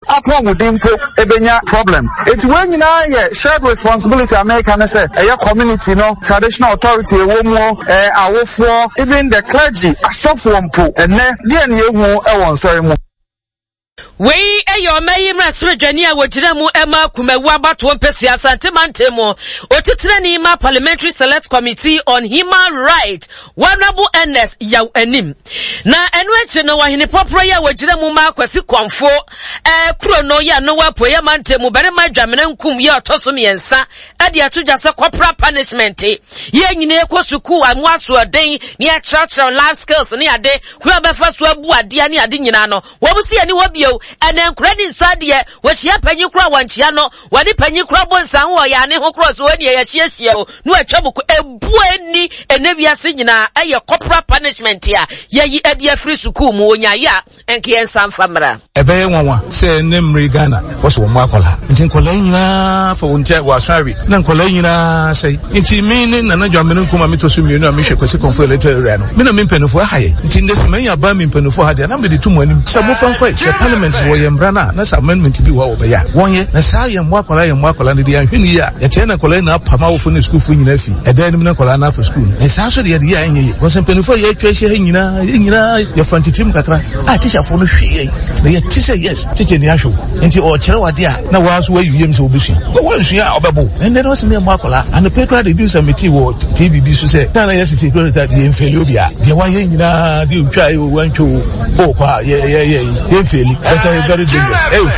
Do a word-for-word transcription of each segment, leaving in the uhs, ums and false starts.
apɔ mudimpo ebenya problem. It when you know yeah shared responsibility America na say a community no traditional authority ewo mu eh awofo even the clergy asofo mpo ene dia na ehu e won sori mu. We eyo mayi mrasredwani a wogina mu ema kumawu abato mpesi asante mantemo otitire ni ma parliamentary select committee on human rights honorable N S yaw anim na enu eche no wahene popro ya wogina mu ma kwasi kwamfo eh kuro no ya no wapo ya mantemo bere ma dwamene nkum ya otoso miensa ade atoja se corporal punishment ye nyine ekosuku amwaso oden ni a church life skills ni ade ku abefa so abu ade ani ade nyina no wobusi ani wobio ene nkredi sadie wohia panyi kura wanchia no wadi panyi kura bonsan ho ya ne ho cross wodi ya hiesie o no atwabuko ebuani ene wiase nyina eye corporal punishment ya yeyi ade afri suku mu onya ya enke ensan famra ebe nwanwa se ne mri Ghana woso mo akola nti nkola nyina fa wonte wasari na nkola nyina sei nti mi ne na na dwamene nkoma metoso mienu a mehwe kwese konfo electoral no me na mempenofo haye nti ndesi manya ba mempenofo hade na me de tumu anim se mo fa nkwa se parliament wo yembrana na sa amendment bi wo obeya wonye na sa yem akola yem akola ne de ahwini ya ye te na kola na apama wo fo ne school fo nyina fi eda nim na kola na for school e sa so de ye ya enye wo se penofo ye twehye nyina nyina ye fantitim kakra a teacher fo no hwe na ye teacher yes teacher ni ahwo nti o kire wade a na wa so wayu yem se obesu ko wansua obebo and then was me akola and the paper they do some meeting wo T V B so say na yes say that ye mfeli obia de wa ye nyina de otwa yo wancho o kwa ye ye ye ye mfeli that is very dangerous.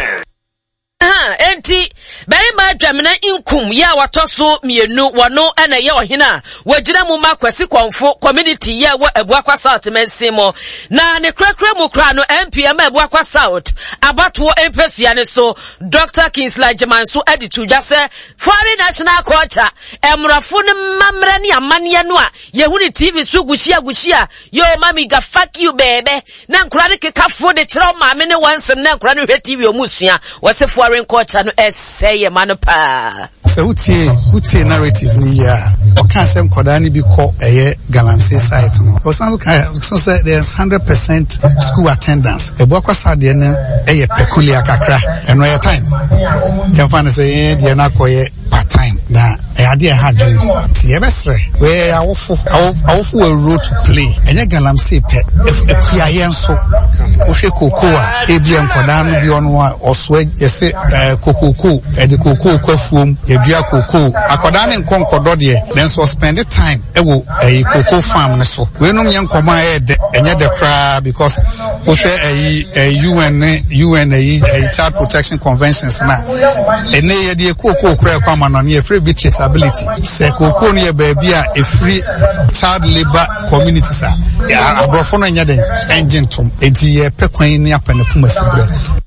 Ah, enti bari ma dwamena inkum ya watoso mienu wono ana ye ohina wagina mu makwasi konfo community ya wa Abuakwa South mensimo na ne krakra mu kra no M P M Abuakwa South abato empesua ne so Doctor Kingsley Jemanso editu jase foreign national culture emrafo ne mamra ni amane no a yehuni T V so gushia gushia yo mami ga fuck you baby na nkra ne kekafo de kire ma me ne wansem na nkra ne hwe T V omusua wase foreign culture no essay man pa so utie utie narrative ni ya o kan sem koda ni bi ko eye Galamsey site no o san kan so say there's one hundred percent school attendance Abuakwa South na eye peculiar kakra eno ye time dem fan say de na koye part time na e ade e hard ti e besre we awofo awofo we road to play enye Galamsey pe ekua ye nso o hwe kokoa ebi enkoda no bi ono oso yese kokoko e de kokoko kwafuom edua kokoko akoda ne nkonkodo de then so spend the time e wo e kokoko farm ne so we no nye nkoma e de enye de kra because o hwe e U N U N e child protection conventions na ene ye de kokoko kra kwa ma no ne free disability se kokoko ne ba bia e free child labor communities a abrofo no nya de engine tom enti ye pekwan ni apanapuma sibre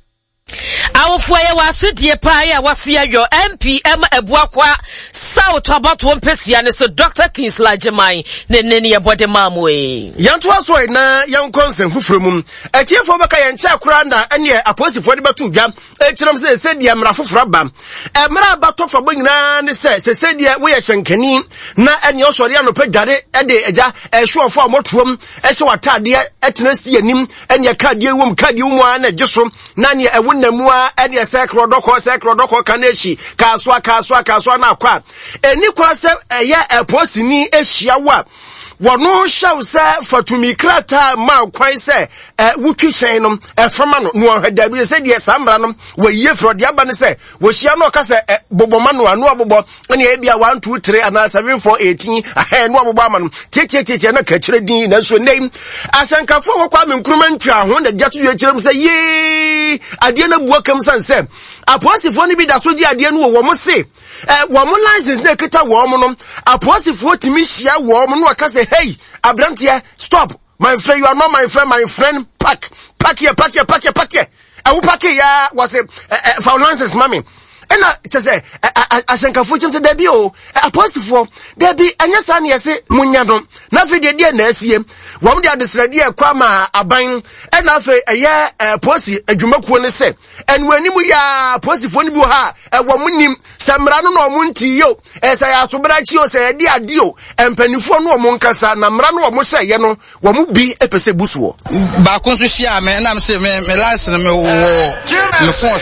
awofo ye wasudie pa ya wasia yo M P M Abuakwa South abato mpesua ne so Doctor Kingsley Jemanso ne ne ne bode mamwe yanto aso na yan konsen fufurumum etiefo beka ye nche akura na ene aposifo de betu dwa ekiram se se dia mra fufura ba emra abato fa bonyina ne se se se dia we ye hyenkani na ene osori anopa dware ede eja ehwofo amotuom ehye watade etena si anim ene kadie wom kadie wom na gyeso na ne ewunamu a ene sekro doko sekro doko kaneshi kaswa kaswa kaswa na akwa eni kwase eye eposini ehia wa wono shaw se fatumi krata ma kwan se wutwi hyen no eframa no no hada bi se die samra no waye frode aba ne se wo hia no ka se boboma no anu abobo ene e bia one two three ana seven four eighteen ahe no abobo ama no tietietie na ka kire din na so nei asankafo ho kwa me nkruma ntwa ho na gyato ye kire se ye ade na buakam san se aposifo ni bi da so di ade no wo mo se wo mo license na kita wo mo no aposifo timi hia wo mo no aka se hey abrantia stop my friend you are not my friend my friend pack pack here pack here pack here pack here I will pack here was a for license mommy ena tese asenkafo chim se da bi o aposifo da bi anya sa na yese munya no na fe de de na asie wom de adesrade e kwa ma aban ena fe eye posi adwumakuo ne se enwanimu ya aposifo ne bi ha wom nim samra no no munti yo esa ya sobra chi o se de ade o empanifo no mo nkasa na mra no mo se ye no wom bi epese busuo ba konso hia me na me se me license me wo me phone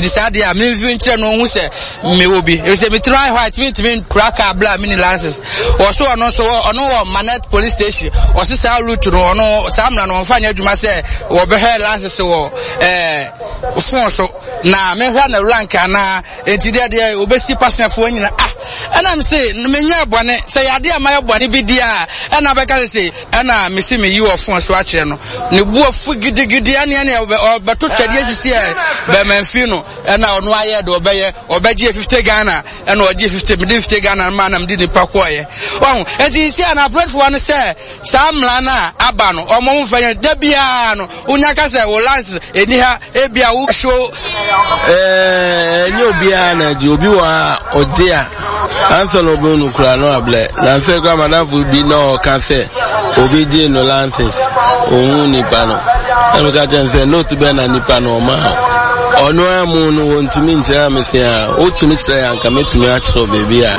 decide ya me vinche no hu se me obi e se me try white me me cracker bla mini license o so ono so ono Manet police station o se sa route no ono samra no mfa nya adwuma se wo be he license wo eh fon so na me hwa na rank na entide de obesi pasafo nyina ah ana me say me nya bone say yade amaye bone bi dia ana be ka say ana me say me yi ofon so a kire no ne bu ofu gidigidi ane ane obeto twade asisi e be manfi no ana ono aye de obeye obeje fifty Ghana ana oje fifty me fifty Ghana ma na me di pa koye won enti si ana platform no say samla na aba no omo mfa da bia no unya ka say wo license eni ha e bia wo show eh nyo bia na ji obi wa oje a answer obi no kura no able na se kwa manafu bi no ka say obi je no license ohun ni pa no e ka jen say no to be na ni pa no ma ono amu no wontumi nchira me say a otumi kire ya nka metumi a kire baby a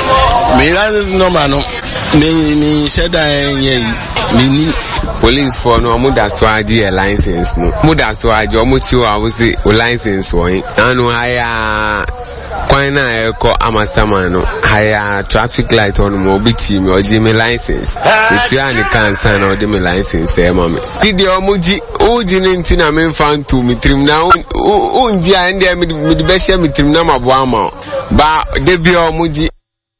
me license no ma no me me sheda yen me police for no mu da so aje license no mu da so aje o mu chi wa wo say o license wo anu haya kwan na eko amastaman no haya traffic light on mo bi chi me oji me license itu ani kansa na odi me license e ma me didi o mu ji o ji ni ntina me fan to mi trim na o nji a ndie me di be hye mi trim na mabo ama ba de bi o mu ji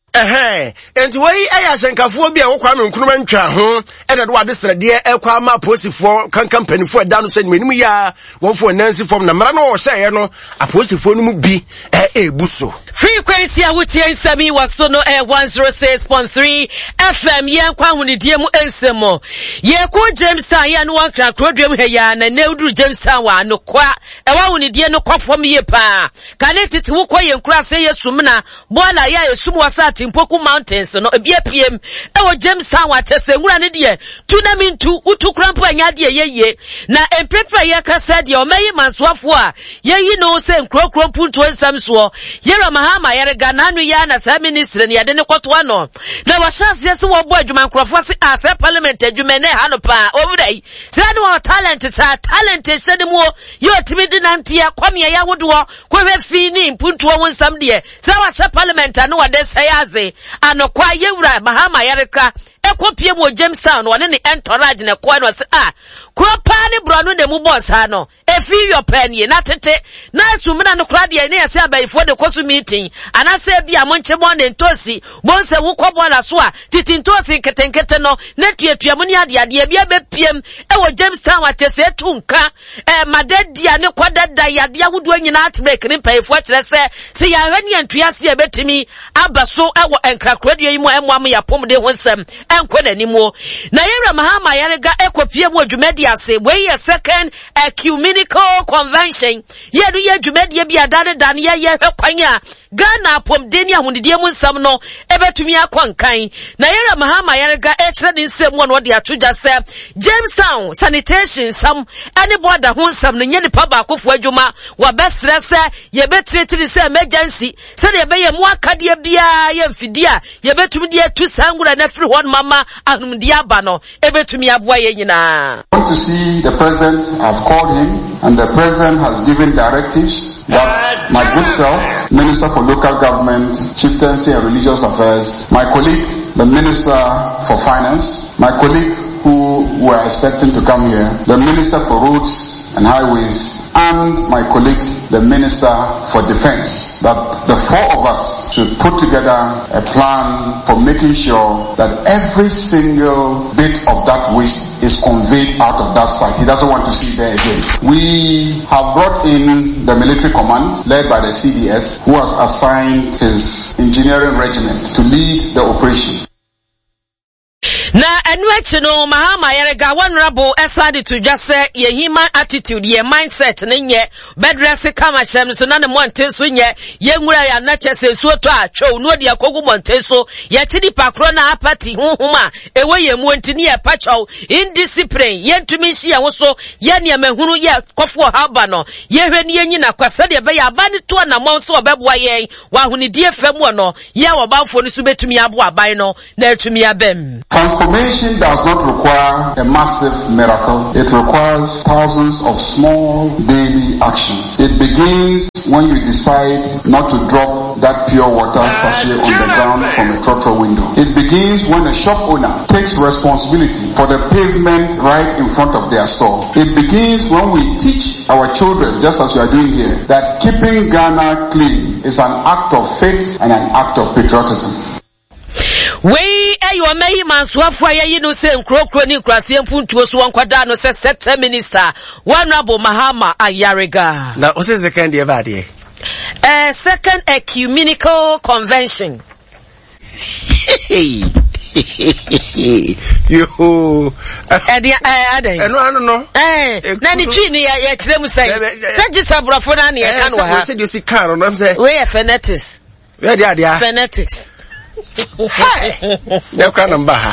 eh enti wei aya senkafo bi a wokwa no nkunuma ntwa ho e de wade srede e kwa ma posifo kan kampanifo da no se nimu ya wonfo nansi form na mara no wo hye no aposifo no mu bi e ebuso frequency a wutie nsami waso no e one oh six point three F M ye kwa hunidie mu ensemo ye ku James ya no wankra krodwem he ya na neudru James wa no kwa e wa hunidie no kwafom ye pa kanetiti wo kwa ye nkura se yesumna bola ya yesum wasa Timpoku Mountains no ebia P M ewo James wa tese ngura ne de tunamintu utu krampo anya de yeye na empefa ye kasa de o meyi mansoafo a yeyi no se nkrokro punto ensam so yera mahama yere gananu ya na sa minister ne yade ne kwoto ano na washase se wo bo adwuma nkrofo se ase parliament adwuma ne ha no pa obudai se no talent sa talent shede mu yo timidi nantia kwame ya wodo kwehwe fini punto wo nsam de se wa parliament anu wade say anokwa yewura mahama yareka ekopie mo Jamestown wone ne entourage ne kwa no se ah kropa ne bronu ne mu boss ha no efi your pen ye na tete na asumna no kra de ne yase abaifo de kosu meeting anase bia mo nche mo ne ntosi mo nse wo kwobo na so a titi ntosi ketenkete no na tuatua mo ne ade ade bia bepiem e wo Jamestown atese etunka e madadia ne kwadada yade awodo nyina atbreak ne paifo kire se se ya hwani antuase e betimi abaso ewo enkrakradua yi mo emwam ya pomde honsem enkona nimo na yera mahama yarega ekopie mu adwumadi ase we ye second ecumenical convention yedu ye adwumadi bia dade dan ye ye hwekwanya Ghana pomde ni ahundidie mu nsam no ebetumi akwankan na yera mahama yarega ekire ni nsem no de atoja se Jamestown sanitation sam any border honsam no nye nipa ba akofo adwuma wa besre se ye betretiri se emergency se de be ye mu akade bia ye mfidia ye betumi de atu sangura na free one mama anumdia aba no ebetumi aboa ye nyina. I want to see the president. I've called him and the president has given directives that my good self, Minister for Local Government, Chieftaincy and Religious Affairs, my colleague, the Minister for Finance, my colleague who were expecting to come here, the Minister for Roads and Highways, and my colleague, the Minister for Defense, that the four of us should put together a plan for making sure that every single bit of that waste is conveyed out of that site. He doesn't want to see there again. We have brought in the military command led by the C D S, who has assigned his engineering regiment to lead the operation. Na enwechi no mahama yarega honorable esadi to just say ye human attitude ye mindset ne nye bedress kama shem so na ne monte so nye ye nwura ya na chese so to atwo no de akogu monte so ye tidi pakro na party honhoma ewe ye mu ntini ye pacho indiscipline ye ntumi hia wo so ye ne mahunu ye kofo haba no ye hwani ye nyina kwasa de be ya ba ne to na mo so obeboa ye wa hunidie fam no ye wo bafo no so betumi abo aban no na etumi abem. Transformation Healing does not require a massive miracle. It requires thousands of small daily actions. It begins when you decide not to drop that pure water sachet on the ground from a trotro window. It begins when a shop owner takes responsibility for the pavement right in front of their store. It begins when we teach our children, just as you are doing here, that keeping Ghana clean is an act of faith and an act of patriotism. We ayo meyi mansuafo ayi no se nkrokro ni nkrase mpuntuo so wankwada no se sector minister Honorable Mahama Ayariga. Na o se second year bade. Eh second ecumenical convention. Yo. Eh dia eh adan. Eh no ano no. Eh na ni twi ni ya kire mu sai. Se gisabrofo na na ya kan wa ha. Se di si kan no say. We fanatics. We dia dia. Fanatics. Ya kwa namba ha.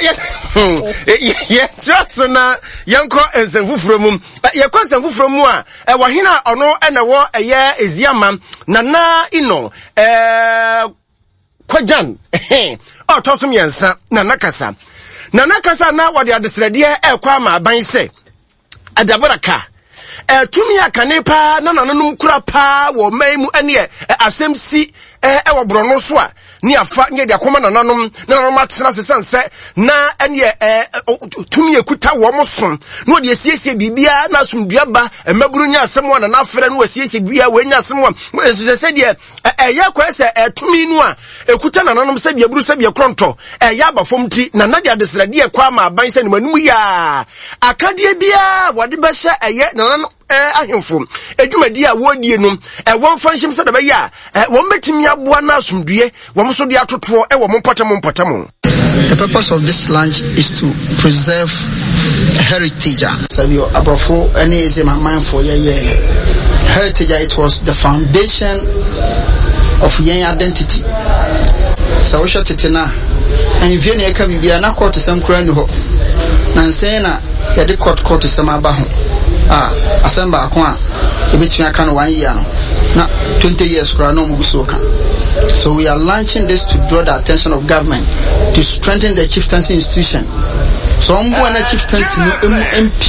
Ya just na yanko ensenfufuro mu. Ya kwa ensenfufuro mu a e wo hena ono e na wo eye eziama na na ino eh kwajan o to so miensa na nakasa na nakasa na wode adesrede e kwa ma ban se adabaraka eh tumi akane pa na nananum kura pa wo maimu ene asemsi eh e wo brono so a ni afa nye de akoma nananom nananom atena sesanse na ene eh tumi ekuta wo mosom no de siesie bibia na asomdua ba emaburu nya asem wa na afre no siesie bibia we nya asem wa se de eh ya kwa se tumi nu a ekuta nananom se bia buru se bia kronto eh ya bafom ti na na de adesrade e kwa ma aban se ne manum ya akade bia wode be hye eye nananom eh ahemfo edwumadi a wodie no eh won fanhim se de be ya eh won betimi aboa na asomdue won so de atoto e wo mompotamo mpotamo. The purpose of this lunch is to preserve heritage. So you abrofo any is my mind for yeah yeah. Heritage, it was the foundation of your identity. So we shot it na and if you near be na court some crown ho. Nansena ya de court court some aba ho. Ah, assemble akwa e between aka no one year na twenty years kra no muguso ka. So we are launching this to draw the attention of government to strengthen the chieftaincy institution. So I'm going to chieftaincy M P.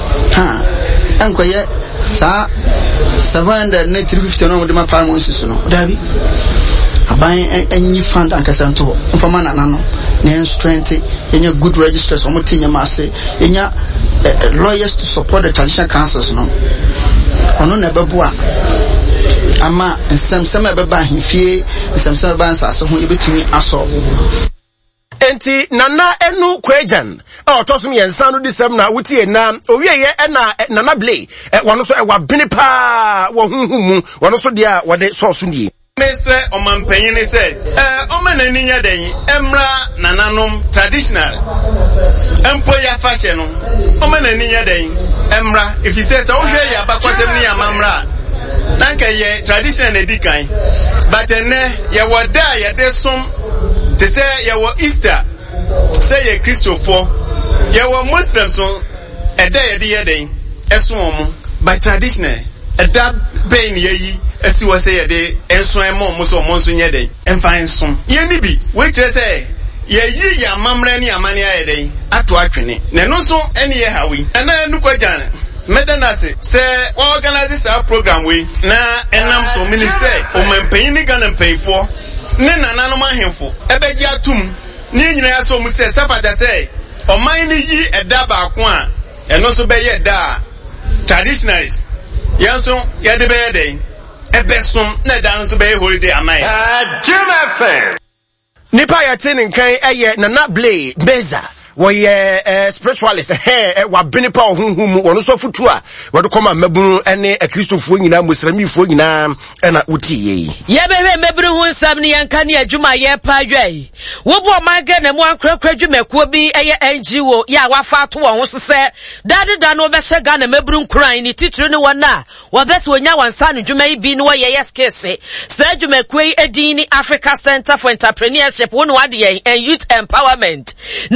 Ha, enkoye sa seven hundred fifty no de ma parliament siso no. Dabi. Aban enyi fund ankasanto. Mfama na nano. Na strength enya good registers omo tinya mase. Enya lawyers to support the traditional councils no. Ono na bebua. Ama nsem ebeba hifie nsem ebeba nsaase ho ebetumi aso enti nana enu kwajan o to so yensa no disem na wutie na owieye na nana blay wono so e wa bene pa wo huhumu wono so dia wode so so nie mesre omampanyin ni say eh omanani nya den emra nananom traditional empo ya fashion no omanani nya den emra if you say so hwe ya bakwasem ni amamra nanka ye traditional edikan but ene ye woda ye de som te say ye wo Easter say ye Christopher ye wo Muslim so eda ye de ye den eso omo by traditional eda ben ye yi esi wo say ye de enso emo mo so mo nso nye den emfa enso ye ni bi we kire say ye yi ya mamra ni amane ye den ato atwene na no so ene ye hawi ana enu kwagane Medanase say organize our program we na enam so minister o mempanyin ni Ghana mpanyfo ne nananom ahemfo ebeji atum ni nyina ya so mu say safata say o man ni yi eda ba ko a eno so be ye da traditionalists yanso ye de be den ebesom na da so be holiday amai ah Juma nipa ya tin nkan eye nana blay beza we uh, spiritualist eh wa benipa ohunhum wono so futu a wode koma mabunu ene akristofo nyina muslimifo nyina ena wuti ye ye bebe mabunu hu nsam ne yanka ne adwuma ye pa dwai wo bo maga na mu ankrakra dwumakuo bi eye N G O ya wafa ato wo ho sese dade da no be hye na mabunu nkran ni titiri ne wona wo bese wonya wansa no dwuma yi bi no ye yes kese sa dwumakuo yi edin ni Africa Center for Entrepreneurship wonu ade ye and Youth Empowerment na no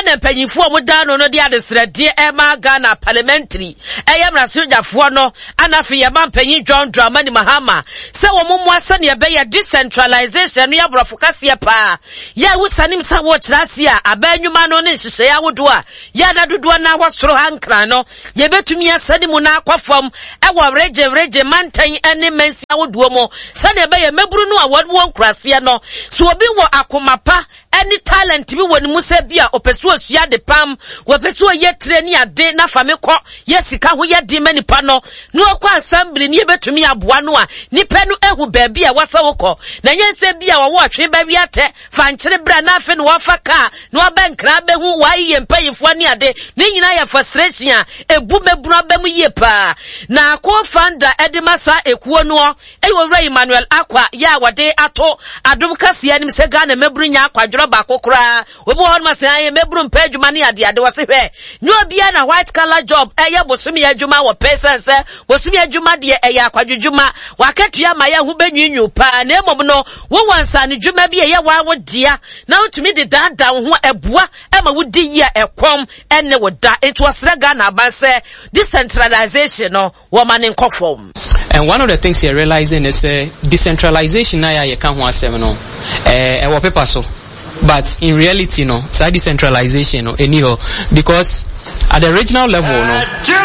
ene mpanyimfo mo da no no de adesrade e ma Ghana parliamentary eye mrasojafo no anafi ye ma mpanyin John Dramani Mahama se wo mo asa ne be ye decentralization no ya brofokase pa ya wusanim sa wo kirase a abanwuma no ne nhihye ya wodo a ya na dodo na wosoro hankra no ye betumi asani mu na akwafam e wo reje reje mantan ene mensi awodo mo se ne be ye meburu no a wodwo nkurase no so obi wo akomapa any talent bi woni musa bia opesu osua de pam wo pesu ye treni ade na fame ko ye sika ho ye de manipa no no kwa assembly ni betumi aboa no a nipa no ehu ba bia wasa wokọ na yense bia wo atwe ba bia te fa nkyere bra na afi no wafa ka no abankra be hu wa ye mpayifo ni ade ni nyina ya frustration a ebu meburu ba mu ye pa na ko founder edimasa ekuo no e wo Emmanuel Akwa ya wade ato adom kase anim se Ghana meburu nya akwadro ba kokora obi won ma se aye meburu mpa adwuma ne ade ade wose hwe nyo bia na white collar job eye bosumi adwuma wo person se bosumi adwuma de eye akwadwudwuma wakatua ma ya hu benwinwu pa na emom no wo wansa ne dwuma bia ye wa wodia na utumi de dada ho ebua ema wodi ya ekom ene woda it was Ghana ba se decentralization no wo man nkofom. And one of the things you're realizing is uh, decentralization na ya ye kan ho asem no eh e wo paper so. But in reality, no, so decentralization, no, anyhow, because at the regional level, no,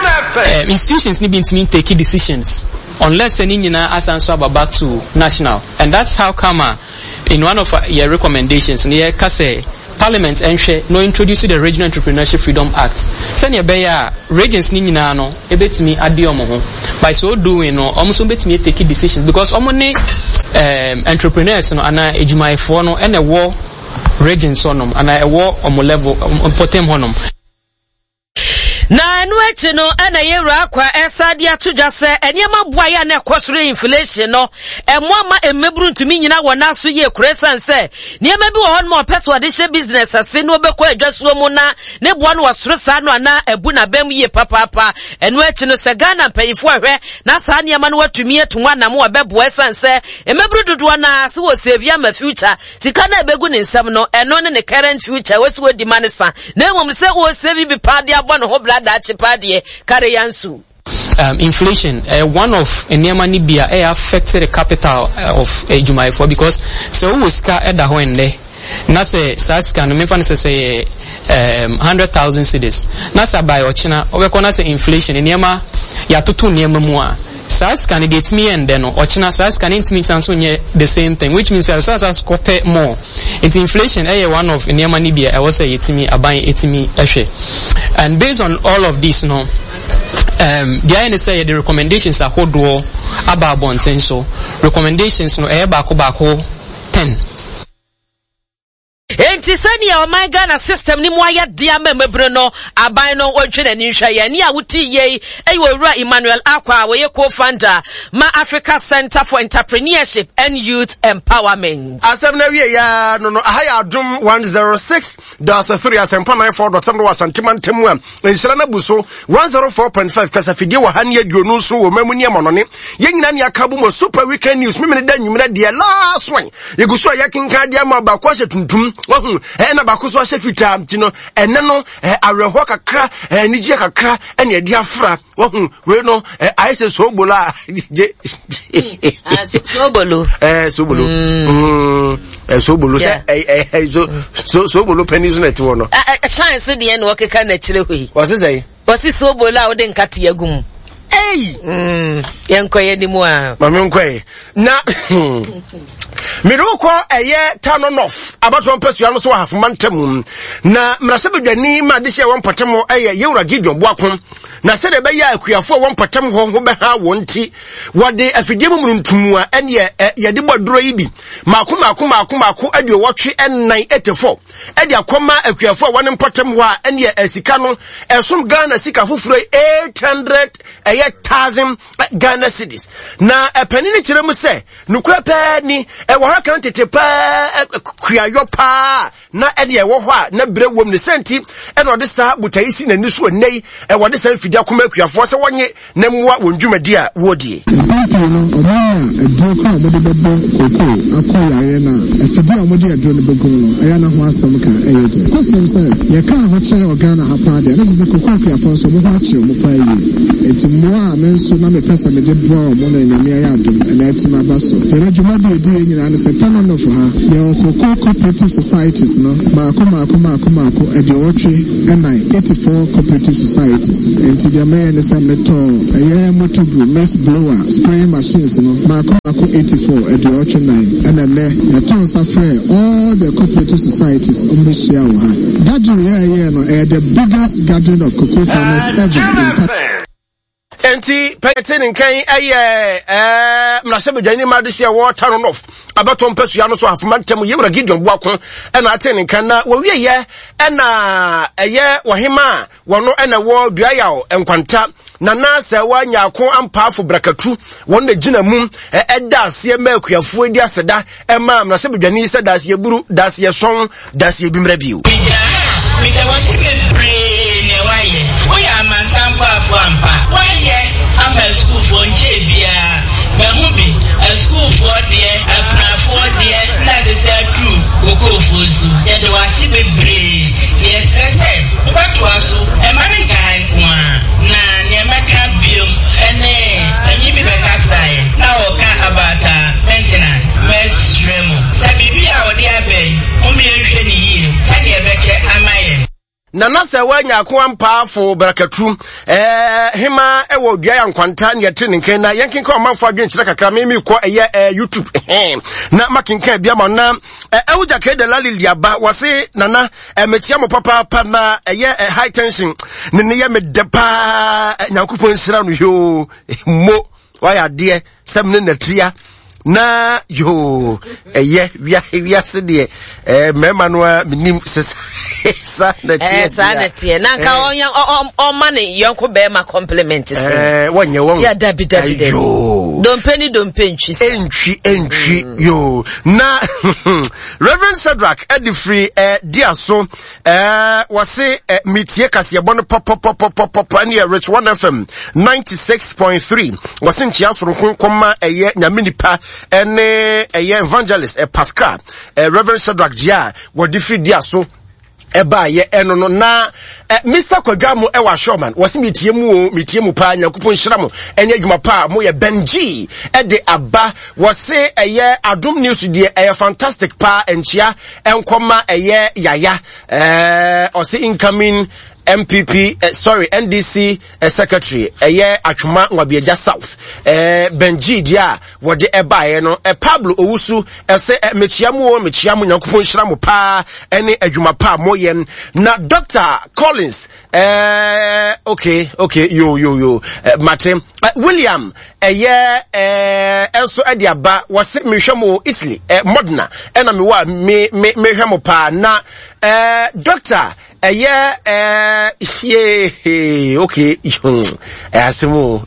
uh, institutions need to take decisions unless any as answer back to national, and that's how Kama, in one of your recommendations, near Kase Parliament and no introduce the Regional Entrepreneurship Freedom Act. Send beya regions ni nyina no ebet me adiomo ho. By so doing no almost bet me take decisions because omone um entrepreneurs no ana ejumaifo no ene wo regions honum and I war on my level on potem honum. Na enu echi no ana yewra kwa esade atoja se enyema boaya na kwosoro inflation no emoma emeburu ntumi nyina wona so ye kuresan se niema bi wo hon mo person de she business ase no obekọ adwasuo mu na ne boa no wasoro sa no ana ebu na bam ye papapa enu echi no se Ghana mpayifo ahwe na sa niema no watumi etunwa na mo obebo esan se emeburu dodo na se wo save ma future sika na ebegu ne nsam no eno ne ne current future wesi wo di manesa na emom se wo save bi pa de abo no ho Um, inflation, uh, one of Enyama Nibia uh, affected the capital uh, of uh, Jumaifo because so who was car at the home there. Nase Saska no mefa nse say um one hundred thousand cedis. Nasa by ochina obekona say inflation Enyama ya tutu niema mu a S A S can get me and then or China S A S can it means the same thing, which means S A S copy more. It's inflation, eh, one of Niamani Bia, I was say it's me, I buy it me, and based on all of this, no, um, the I N S A, the recommendations are hold door about bonten, so recommendations, no, eh, bako bako ten. Enti sani ya my Ghana system ni mwaya diame mebruno abai no otwe ni hwa ye ni awuti ye eyiwura Emmanuel Akwa we co-founder ma Africa Center for Entrepreneurship and Youth Empowerment. Asem na wie ya no no aha ya adom one oh six dot three asempa nine four dot seven wasantima ntemu a enhyira na buso one oh four point five kasafidie wa han ye duonu so wo mamuni amonone ye nyina ne akabu mo super weekend news memene da nwumira de last one yeguso ya kinka de ma ba kwa tuntum wahu eh na bakoso ahye fita ntino ene no eh aweho kakra eh nijie kakra ene edi afra wahu we no eh aise sobolo a je ah sobolo eh sobolo mm eh sobolo se eh eh so sobolo penis na ti wono ah chance de ene okeka na kire hoi wose say wose sobolo a wode nkate agum Hey! Mm, yankoye ni mwa. Mami nkwe. Na Miroko eye turn off about one person you so have mantemu. Na mrasebedwani ma de hye won patemo eye yewura Gideon Boakon. Na se de be ya akuafo won patem ho ho be ha wonti. Wode afidie mu ntumu a ene ye de bodoro yi bi. Mako mako mako mako ade wotwe nine eighty-four. Ade akoma akuafo won patem ho a ene asika no esom Ghana sika foforo eight hundred a thousand Ghana cedis. Na a penny chiremu say, Nukra penny, a waka tepa, Kuyayo pa, na any a waha, na bre wom the senti, and what this are, but I see a new one nay, and what this Fidia Kumekia for so one ye, Nemwa Wunjuma dear, Woody. It's more mensu na me pesa me de bro mo na nyame ayadum na etima baso tere juma de di nyina ne setano no for ha ye okoko cooperative societies no ma ko ma ko ma ko ma ko e de otwe and eighty-four cooperative societies enti de me ne se meto ye motobu mess blower spraying machines no ma ko ma ko eighty-four e de otwe nine and ne ya ton safre all the cooperative societies on the share ha gathering here no e the biggest gathering of cocoa farmers ever in Enti peten nkan aye eh mrasebe dwani ma de share water run off abato mpesu ya no so afumantem ye wura gideon buako e na aten nkan na wo wie ye e na eye wohema wono e na wo dua yawo enkwanta na na se wanya ako ampafo brakatu won na gina mum e eda ase ma akuafo di aseda e ma mrasebe dwani se da ase buru da ase son da ase bimra biu mi da wasi be brain e waye wo ya mansampa afo ampa I'm a school for Jabia, Mamubi, a school for dear, a plan for dear, that is a true, who go for you, and the was even brave. Yes, I said, what was so, a man guy, one, Nan, Yamaka Bill, and then you be back outside. Now, about maintenance, Miss Remo, Sabibia or the Abbey, only a year, Tanya Becker, and my na nasa wanya akwa mpaafo barakatu eh hima ewo dua ya nkwanta ne yete nken na yankin ka omanfo adwenkyere kakra me mi ko eye YouTube na makinka bia ma na ewuja ke de lalili aba wase nana emetia mo papa pa na eye high tension ne ne ye medepa nyankopon sira no yo mo waya de semne natria na yo eye wia wia se de eh mema no minim sa na tie eh sa na tie na ka onya o mane yonko be ma compliment se eh wonye won ya dabi dabi dabi don penny don penchi entry entry yo na Reverend Shadrack Edifree eh dia so eh wase mitie kase bono pop pop pop pop pop near Rich one F M ninety-six point three wase nchia soro konkoma eye nyamenipa ene eye evangelist eh Pascal eh Reverend Shadrack dia wodifree dia so eba ye eno no na Mister Kwadwamu ewa Showman wasi mitie mu o mitie mu pa Nyankopon hyira mo enye adwuma pa mo ye Benji e de aba wasi eye Adom News de eye fantastic pa enchia enkoma eye yaya eh osi incoming M P P uh, sorry N D C uh, secretary eye atwuma Nwabiaja South eh Benji dia wode ebae no eh, Pablo Owusu ese eh, mechiamu o mechiamu Nyankopon hyira mo pa ene adwuma pa moyem na Doctor Collins eh okay okay yo yo yo eh, Mate uh, William eye eh enso ade aba wase mehwemo Italy eh Modena ena me wa me mehwemo pa na eh Doctor Eh yeah eh yeah okay eh asemo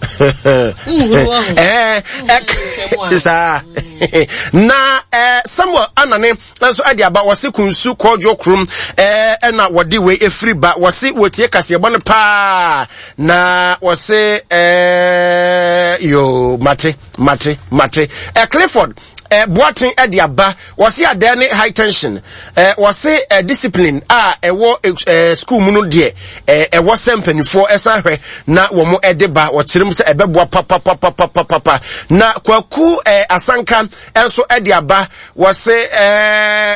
eh sa na eh Samuel anane so ade aba wase kunsu kojo krum eh na wode we efri ba wase wotie kase bone pa na wase eh yo mate mate mate eh Clifford eh Boatin Ediaba wasi adene high tension eh wasi eh, discipline ah ewo eh, school mu no de eh ewo sempanifo esanhwe na wo mo edeba wo kyerem se ebeboa papa papa papa papa na kwaku eh, asanka enso Ediaba wasi eh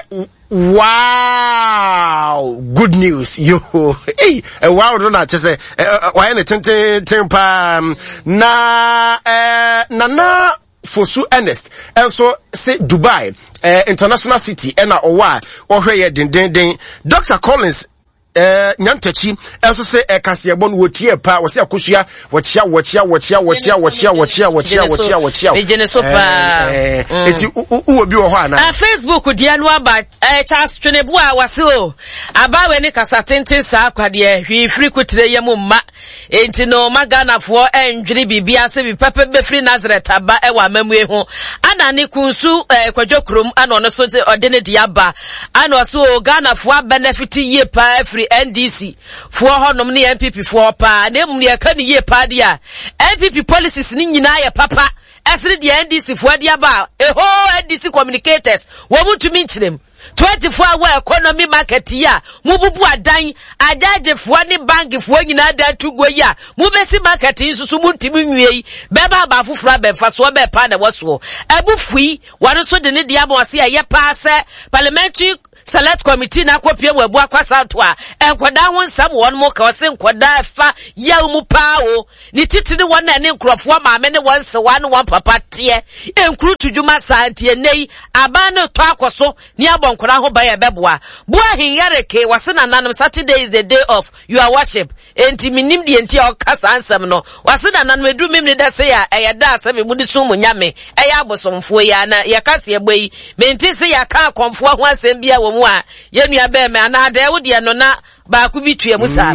wow, good news. Yo, hey, uh, wow, don't I just say, why any ten ten pa na eh na na Fosu Ernest also say Dubai uh, international city ena owa ohwe ye den den den Doctor Collins eh nyantachi enso se ekasebo no wotie pa wo se akosua wochia wochia wochia wochia wochia wochia wochia wochia wochia ejene so pa eti u obi wo ho ana a Facebook dia no aba Charles Twenebu a wase o aba we ni kasa tenten sa akwade hwi free kutire yam mma enti no magana fo endwiri bibia se bi pepe be free Nazareth aba e wa mamu ehu ana ne kunsu kwadwokrom ana ono so se odene dia ba ana so Ghana fo benefit ye pa free N D C fo honom ne N P P fo pa na emu ne ka ne ye pa dia N P P policies ni nyina ye papa esre dia N D C fo dia ba eho N D C communicators wo mutumi nchirem twenty-four hour economy market ya mububu adan adaje fo ne bank fo nyina da tugo ya mubesi market nsusu muntimi nwie beba ba fufura be fa so be pa na woso ebufui wano so de ne dia ba wase ya pa se parliamentary select committee na kwapie wabu akwasa to a enkoda ho nsam won mo ka wase enkoda fa ya mu pa o ni titiri won na ne nkrofo ma me ne won se wan won papa tie enkru tudwuma santie nei aba ne to akoso ni abonkora ho ba ya beboa bo ahin yareke wase na nanom Saturday is the day of your worship enti minim die enti o kasa ansam no wase na nanom edu mim ne da se ya e da asem mu di so mu nyame e ya abosomfo ya na ya kase egbai menti se ya ka akomfo ho asem bia wo wa yenua be me ana de wo de no na ba ku bitue musa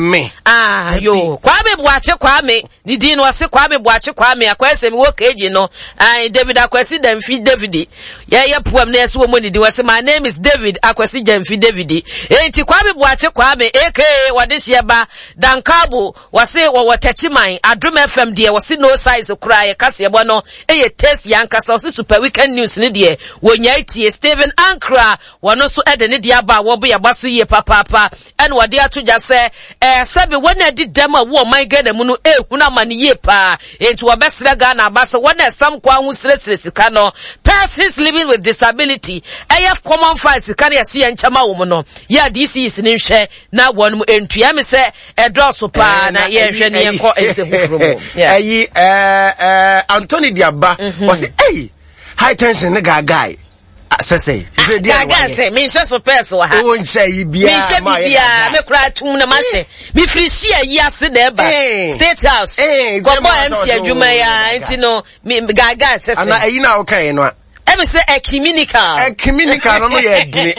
ah yo Kwame Boache Kwame ni din no se Kwame Boache Kwame akwese me wo keji no ai David akwese Demfi David ye ye puam na so mo ni di wase my name is David akwese Demfi David enti Kwame Boache Kwame aka wade shieba dankabo wase wo wotachiman Adom F M de wase no size kura ye kase ebo no eye test yankasa wase super weekend news ni de wonya tie Steven Ankra wono so ede ne de aba wo bo ya baso ye papa papa en wade to just say eh sabi when I did them a wo my get mu no eh huna mani ye pa enti wo besra Ghana ba so when some kwa hu sresre sika no persons living with disability eh common fight sika na ye enchama wo mu no ya D C is ni hwe na won mu entua me say e draw so pa na ye hwe ne enko ese hufuru mu eh eh eh Anthony Diaba was say eh high tension ne guy guy sese sese dia gaga se me nse so pese wa ha o nche ibia me nse bibia me kura tum na mase me frisi ayi ase na eba State House go boy M C adwuma ya enti no me gaga sese ana ayi na o kai no e me se ecumenical ecumenical no no ye dini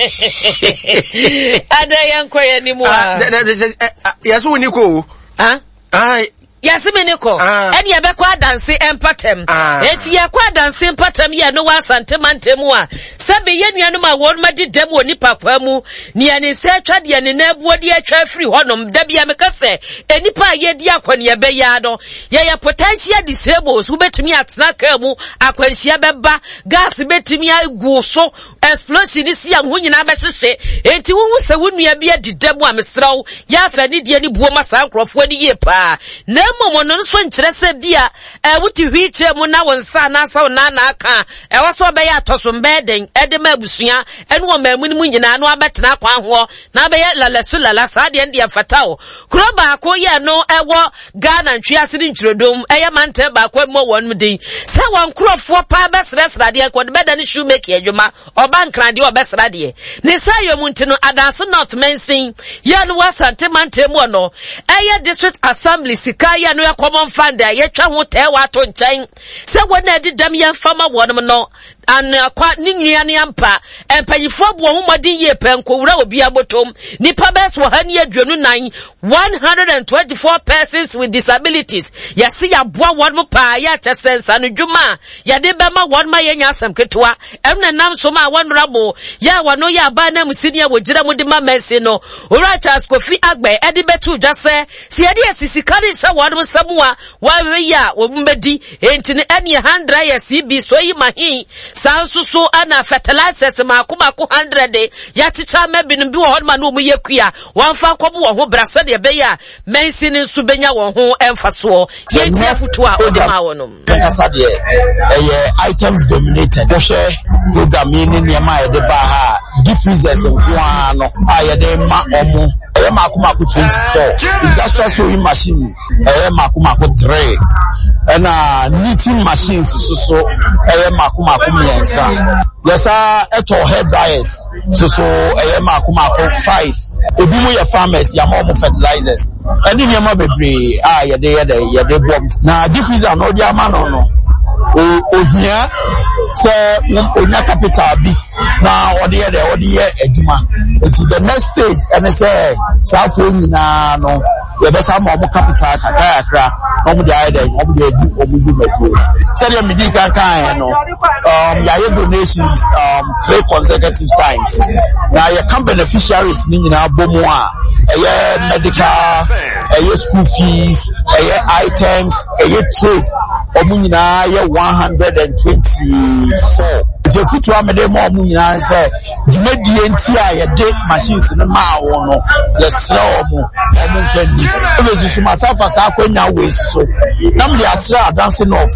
ada yanko ya ni mu a yeso ni ko ha ai Yasime niko eni ebekwa danse empatem eti yakwa danse empatem ye no wasante mantemu a sebe ye nuanu ma won ma didem woni pakwa mu ni ani se atwa de ne nabuo de atwa free honom da bia meka se enipa ye di akwane ye be ya no ye ye potential disables who betumi atena ka mu akwanhia beba gas betumi agu so explosion isi ya ho nyina be hyehe enti wo se wo nua bia didem a mesraw ya fa ni de ni buo ma sa nkrofo ni ye pa na momo no so nkyere se bia e wuti hwiche mu na wonsa na sa na na aka e waso be ya atoso mbeden e de ma abusua ene wo mamu ni mu nyina no abetena kwa ho na be ya lalasu lalasa de ndi afatao kuro ba ko ye no ewo Ghana ntwiase ni ntrodom e ya mante ba ko mo won mu din se won krofo pa be sresra de ko de beda ni shoe make adwuma oba nkran de obesra de ni sayo mu ntino adanse not mensin ye no wasante mante mu no e ya district assembly sika ya no ya common fund ya yetwa ho tewa to nchen se wona di dam ya fama wonum no an kwa ni nua ne ampa empanyifo bo ho modin ye penko wura obi abotom nipa bes wo ha ne adwanu nan one hundred twenty-four persons with disabilities ya se ya boa wonum pa ya tesensa no dwuma ya de bema wonma ye nya asem ketwa emna nam so ma wonrabo ya wano ya ba na musinia wo gira mu de ma mensi no ora Charles Kofi Agbe e de betu dwa se se ye de sisikari sha wonum samua wa we ya wo mbedi enti ne ene hundred ya C B so yi mahi sansusu ana fertilizers ma kuma ko one hundred ya chicha mebinu bi wo hon ma no mu yekua wonfa kobo wo ho brasa de be ya mensi ne nsu benya wo ho emfaso ye tia futu a ode ma wonom kasa de eh items dominated wo hwe program ni ne ma ye de ba ha diffusers nko no a ye de ma omo eh ma kuma ko twenty-four industrial sewing machine eh ma kuma ko three na knitting machines so so eh ma kuma ko miensa yesa eto hair dryers so so eh ma kuma ko five Obi mo ye farmers ya mo fertilizers. Eni niam bebre ah ye de ye de ye de bomb. Na diffuser no dia ma no no. O ohia say onya capital bi na odi ye de odi ye adwuma. Enti the next stage and say safo nyina no ye be sa mo capital kakra kakra omo de aye de omo de edi omo du medu. Say the medical kan no um ya ye donations um three consecutive times. Na ye can beneficiaries ni nyina bomu a eye medical, eye school fees, eye items, eye trade omo nyina ye one hundred twenty-four. Je futu amede mo omo nyina say dwumadi enti a ye de machines no ma wo no ye sra omo omo fedi ebesu su masafa sa akwanya we so nam de asra dancing off.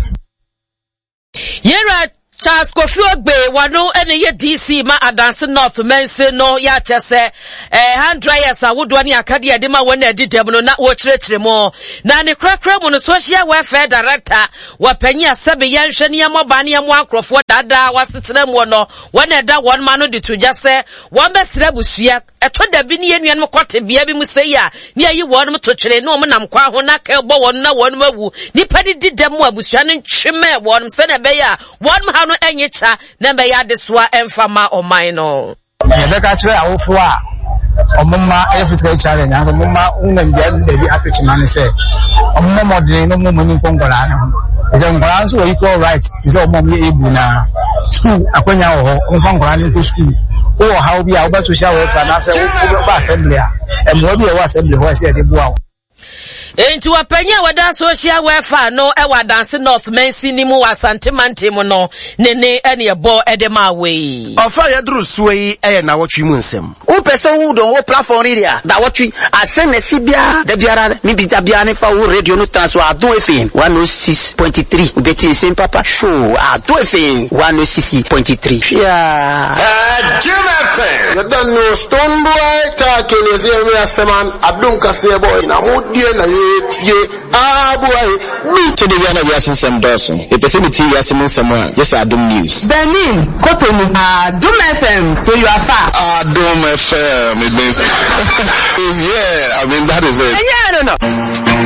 Yera Charles Kofi Ogbe wano ene ye D C ma adanse North mense no ya chese eh hand dryers awodo ani akade ade ma wona adidem no na wo kyerɛkyerɛ mo na ne krakra mo no social welfare director wapanyi asebe yanhwe ne amoba ne amo akrofo dada wasetena mo no wona da won ma no de to jase won besira busua eto da bi ne yenuan mo kote bia bi mu sei a ne ayi won mo to kyerɛ no mo nam kwa ho na ka bo won na won mawu nipa di didem mo abusua no ntweme won se na be ya won ma no enyecha na be ya deswa emfama oman no ye be ka kire awofo a omumma e physical challenge na omumma unam bia de bi apechima ne se omumma modern no mumma ni kongola na ho ze ngola so equal right is omumma ye ebu na school akwanya ho onfa ngola ni ko school o how bia oba social welfare na se wo ba assembly a emwo bia wo assembly ho se de bua. Enti wapanya wada social welfare no e wadanse North Mensi ni mu wasante mante mu no ne ne ene ebo edema we ofa ya duru suyi e na wotwi mu nsem o person who don o platform area da wotwi asem na sibia da biara mi bi da bia ne fa wo radio no transfer ado efin one oh six point three ubeti sem papa show ado efin one oh six point three yeah eh Jim F M you don't know Stone Boy talking is here we aseman adun kase boy na mu die na tie ah boy to the one of your system doesn't e person ti ya sim someone yes adum news Benin Kotonu Adum F M so you are far Adum F M it means yeah I mean that is it yeah no no